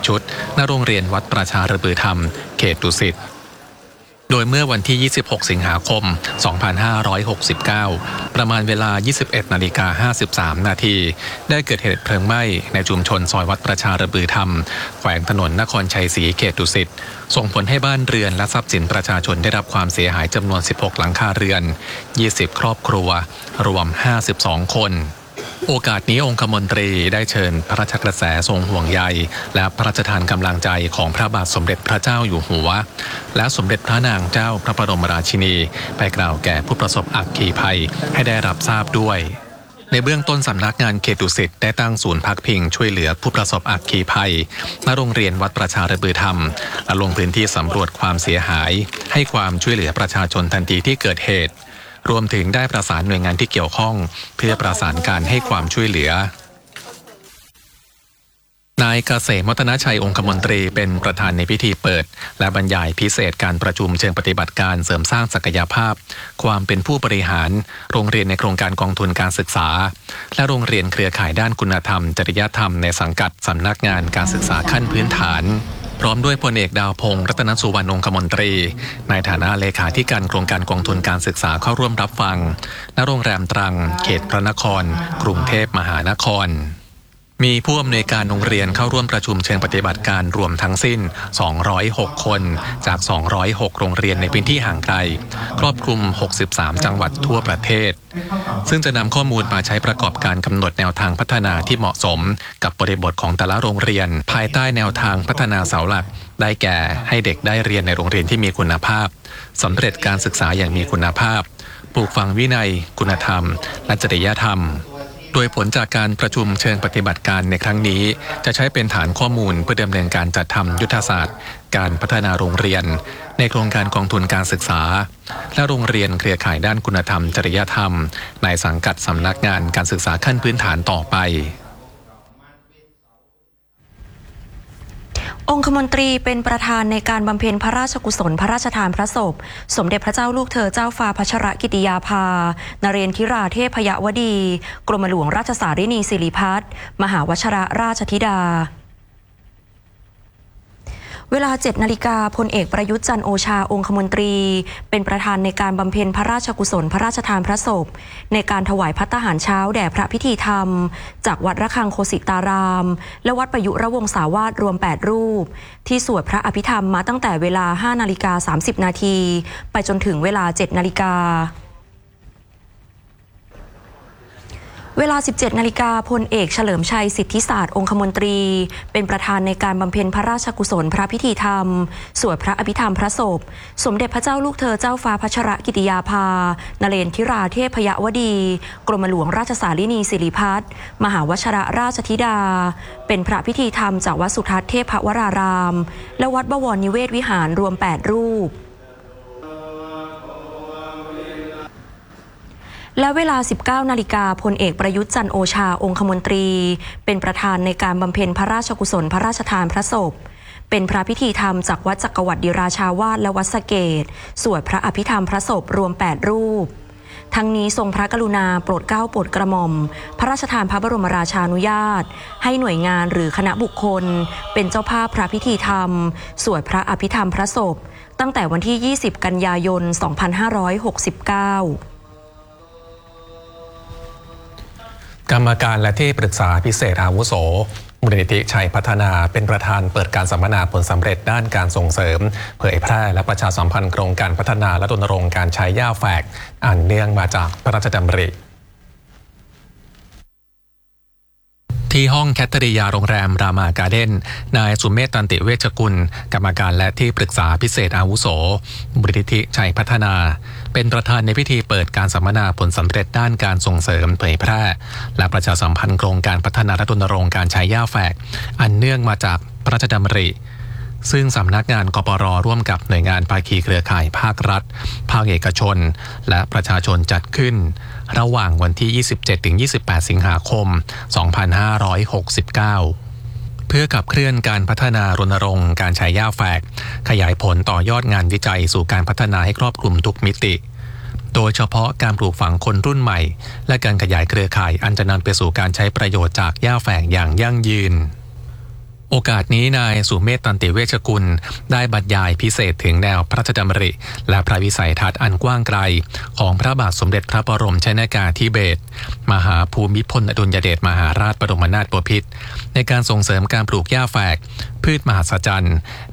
ชุดณโรงเรียนวัดประชาระบือธรรมเขตดุสิตโดยเมื่อวันที่ 26 สิงหาคม 2569 ประมาณเวลา 21:53 นาทีได้เกิดเหตุเพลิงไหม้ในชุมชนซอยวัดประชาระบือธรรมแขวงถนนนครชัยศรีเขตดุสิตส่งผลให้บ้านเรือนและทรัพย์สินประชาชนได้รับความเสียหายจำนวน 16 หลังคาเรือน 20 ครอบครัวรวม 52 คนโอกาสนี้องคมนตรีได้เชิญพระราชกระแสทรงห่วงใยและพระราชทานกำลังใจของพระบาทสมเด็จพระเจ้าอยู่หัวและสมเด็จพระนางเจ้าพระบรมราชินีไปกล่าวแก่ผู้ประสบอัคคีภัยให้ได้รับทราบด้วยในเบื้องต้นสำนักงานเขตดุสิตได้ตั้งศูนย์พักพิงช่วยเหลือผู้ประสบอัคคีภัยณโรงเรียนวัดประชาระบือธรรมและลงพื้นที่สำรวจความเสียหายให้ความช่วยเหลือประชาชนทันทีที่เกิดเหตุรวมถึงได้ประสานหน่วยงานที่เกี่ยวข้องเพื่อประสานการให้ความช่วยเหลือนายเกษมวัฒนชัยองคมนตรีเป็นประธานในพิธีเปิดและบรรยายพิเศษการประชุมเชิงปฏิบัติการเสริมสร้างศักยภาพความเป็นผู้บริหารโรงเรียนในโครงการกองทุนการศึกษาและโรงเรียนเครือข่ายด้านคุณธรรมจริยธรรมในสังกัดสำนักงานการศึกษาขั้นพื้นฐานพร้อมด้วยพลเอกดาวพงษ์รัตนสุวรรณองคมนตรีในฐานะเลขาธิการโครงการกองทุนการศึกษาเข้าร่วมรับฟังณโรงแรมตรังเขตพระนครกรุงเทพมหานครมีผู้อำนวยการโรงเรียนเข้าร่วมประชุมเชิงปฏิบัติการรวมทั้งสิ้น206คนจาก206โรงเรียนในพื้นที่ห่างไกลครอบคลุม63จังหวัดทั่วประเทศซึ่งจะนำข้อมูลมาใช้ประกอบการกำหนดแนวทางพัฒนาที่เหมาะสมกับบริบทของแต่ละโรงเรียนภายใต้แนวทางพัฒนาเสาหลักได้แก่ให้เด็กได้เรียนในโรงเรียนที่มีคุณภาพสำเร็จการศึกษาอย่างมีคุณภาพปลูกฝังวินัยคุณธรรมและจริยธรรมโดยผลจากการประชุมเชิงปฏิบัติการในครั้งนี้จะใช้เป็นฐานข้อมูลเพื่อดำเนินการจัดทำยุทธศาสตร์การพัฒนาโรงเรียนในโครงการกองทุนการศึกษาและโรงเรียนเครือข่ายด้านคุณธรรมจริยธรรมในสังกัดสำนักงานการศึกษาขั้นพื้นฐานต่อไปองคมนตรีเป็นประธานในการบำเพ็ญพระราชกุศลพระราชทานพระศพสมเด็จพระเจ้าลูกเธอเจ้าฟ้าพัชรกิติยาภานเรนทิราเทพยวดีกรมหลวงราชสารินีสิริพัฒน์มหาวชรราชธิดาเวลา 7 นาฬิกาพลเอกประยุทธ์จันทร์โอชาองคมนตรีเป็นประธานในการบำเพ็ญพระราชกุศลพระราชทานพระศพในการถวายภัตตาหารเช้าแด่พระพิธีธรรมจากวัดระฆังโคสิตารามและวัดประยุรวงศาวาสรวม8รูปที่สวดพระอภิธรรมมาตั้งแต่เวลา 5:30 นาทีไปจนถึงเวลา 7 นาฬิกาเวลา 17 นาฬิกาพลเอกเฉลิมชัยสิทธิศาสตร์องคมนตรีเป็นประธานในการบำเพ็ญพระราชกุศลพระพิธีธรรมสวดพระอภิธรรมพระศพสมเด็จพระเจ้าลูกเธอเจ้าฟ้าพัชรกิติยาภานเรนทิราเทพยวดีกรมหลวงราชสารินีสิริพัฒน์มหาวชรราชธิดาเป็นพระพิธีธรรมจากวัดสุทัศน์เทพวรารามและวัดบวรนิเวศวิหารรวม8รูปและเวลา 19 นาฬิกาพลเอกประยุทธ์จันทร์โอชาองคมนตรีเป็นประธานในการบำเพ็ญพระราชกุศลพระราชทานพระศพเป็นพระพิธีธรรมจากวัดจักรวรรดิราชาวาสและวัดสะเกษสวดพระอภิธรรมพระศพรวม8รูปทั้งนี้ทรงพระกรุณาโปรดเกล้าโปรดกระหม่อมพระราชทานพระบรมราชานุญาตให้หน่วยงานหรือคณะบุคคลเป็นเจ้าภาพพระพิธีธรรมสวดพระอภิธรรมพระศพตั้งแต่วันที่ 20 กันยายน 2569 กรรมการและที่ปรึกษาพิเศษอาวุโสมูลนิธิชัยพัฒนาเป็นประธานเปิดการสัมมนาผลสำเร็จด้านการส่งเสริมเผยแพร่และประชาสัมพันธ์โครงการพัฒนาและรณรงค์การใช้หญ้าแฝกอันเนื่องมาจากพระราชดำริที่ห้องแคทเธอรียาโรงแรมรามาการ์เด้นนายสุเมธตันติเวชกุลกรรมการและที่ปรึกษาพิเศษอาวุโสมูลนิธิชัยพัฒนาเป็นประธานในพิธีเปิดการสัมมนาผลสำเร็จด้านการส่งเสริมเผยแพร่และประชาสัมพันธ์โครงการพัฒนาและรณรงค์การใช้หญ้าแฝกอันเนื่องมาจากพระราชดำริซึ่งสำนักงานกปร.ร่วมกับหน่วยงานภาคีเครือข่ายภาครัฐภาคเอกชนและประชาชนจัดขึ้นระหว่างวันที่ 27-28 สิงหาคม 2569 เพื่อขับเคลื่อนการพัฒนารณรงค์การใช้หญ้าแฝกขยายผลต่อยอดงานวิจัยสู่การพัฒนาให้ครอบคลุมทุกมิติโดยเฉพาะการปลูกฝังคนรุ่นใหม่และการขยายเครือข่ายอันจะนำไปสู่การใช้ประโยชน์จากหญ้าแฝกอย่างยั่งยืนโอกาสนี้นายสุเมธ ตันติเวชกุลได้บรรยายพิเศษถึงแนวพระราชดำริและพระวิสัยทัศน์อันกว้างไกลของพระบาทสมเด็จพระบรมชนกาธิเบศรมหาภูมิพลอดุลยเดชมหาราชบรมนาถบพิตรในการส่งเสริมการปลูกหญ้าแฝกพืชมหัศจรรย์